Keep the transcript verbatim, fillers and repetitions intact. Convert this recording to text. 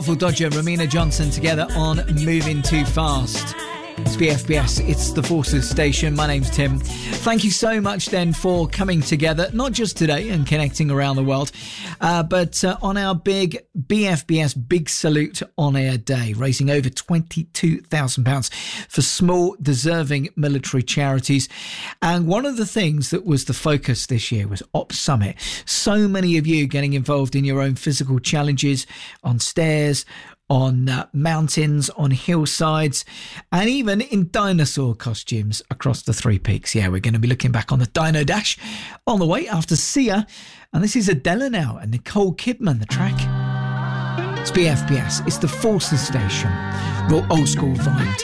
Lawful Dodger, Ramina Johnson together on Moving Too Fast. It's B F B S, it's the Forces Station. My name's Tim. Thank you so much then for coming together, not just today and connecting around the world, uh, but uh, on our big B F B S Big Salute On Air Day, raising over twenty-two thousand pounds for small, deserving military charities. And one of the things that was the focus this year was Op Summit. So many of you getting involved in your own physical challenges on stairs, on uh, mountains, on hillsides, and even in dinosaur costumes across the Three Peaks. Yeah, we're going to be looking back on the Dino Dash on the way after Sia. And this is Adela now and Nicole Kidman, the track. It's B F B S, it's the Forces Station, real old school vibe.